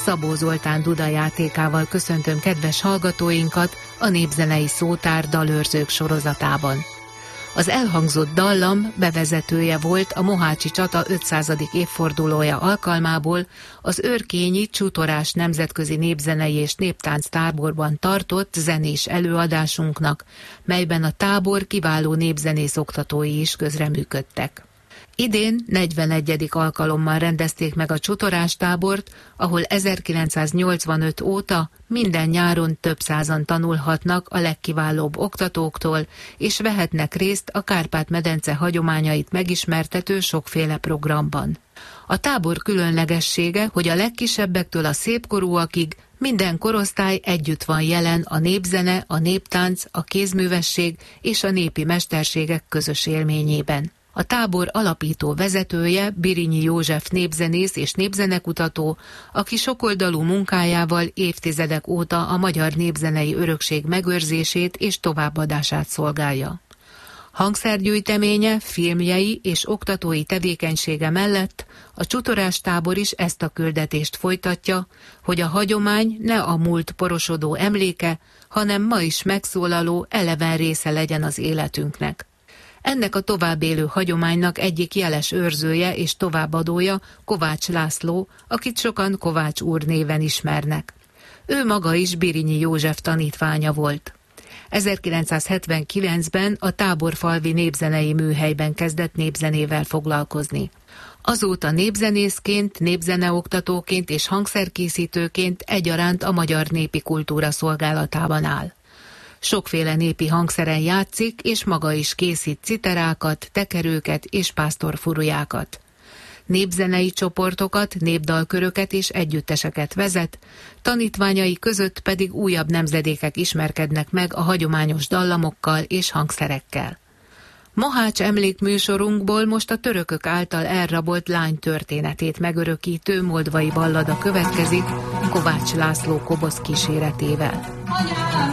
Szabó Zoltán Duda játékával köszöntöm kedves hallgatóinkat a Népzenei Szótár dalőrzők sorozatában. Az elhangzott dallam bevezetője volt a Mohácsi csata 500. évfordulója alkalmából az Örkényi Csutorás Nemzetközi Népzenei és Néptánc Táborban tartott zenés előadásunknak, melyben a tábor kiváló népzenész oktatói is közreműködtek. Idén 41. alkalommal rendezték meg a Csutorás tábort, ahol 1985 óta minden nyáron több százan tanulhatnak a legkiválóbb oktatóktól, és vehetnek részt a Kárpát-medence hagyományait megismertető sokféle programban. A tábor különlegessége, hogy a legkisebbektől a szépkorúakig minden korosztály együtt van jelen a népzene, a néptánc, a kézművesség és a népi mesterségek közös élményében. A tábor alapító vezetője Birinyi József népzenész és népzenekutató, aki sokoldalú munkájával évtizedek óta a magyar népzenei örökség megőrzését és továbbadását szolgálja. Hangszergyűjteménye, filmjei és oktatói tevékenysége mellett a Csutorás tábor is ezt a küldetést folytatja, hogy a hagyomány ne a múlt porosodó emléke, hanem ma is megszólaló, eleven része legyen az életünknek. Ennek a továbbélő hagyománynak egyik jeles őrzője és továbbadója Kovács László, akit sokan Kovács úr néven ismernek. Ő maga is Birinyi József tanítványa volt. 1979-ben a Táborfalvi Népzenei Műhelyben kezdett népzenével foglalkozni. Azóta népzenészként, népzeneoktatóként és hangszerkészítőként egyaránt a magyar népi kultúra szolgálatában áll. Sokféle népi hangszeren játszik, és maga is készít citerákat, tekerőket és pásztorfurujákat. Népzenei csoportokat, népdalköröket és együtteseket vezet, tanítványai között pedig újabb nemzedékek ismerkednek meg a hagyományos dallamokkal és hangszerekkel. Mohács emlékműsorunkból most a törökök által elrabolt lány történetét megörökítő moldvai ballada következik Kovács László kobosz kíséretével.